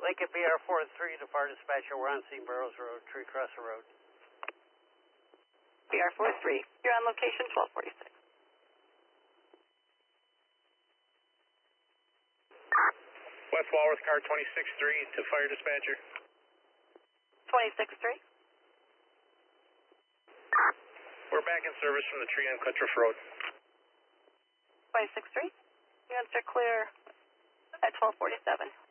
Lincoln BR43 to Fire Dispatcher. We're on St. Burrows Road, Tree Crosser Road. BR43, you're on location 1246. West Walworth car 26-3 to Fire Dispatcher. 26-3. We're back in service from the tree on Clitchurch Road. 26-3. Units are clear at 1247.